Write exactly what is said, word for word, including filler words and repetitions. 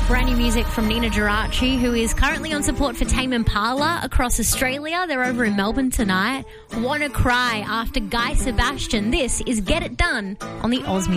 Brand new music from Nina Geraci, who is currently on support for Tame Impala across Australia. They're over in Melbourne tonight. Wanna Cry after Guy Sebastian. This is Get It Done on the Oz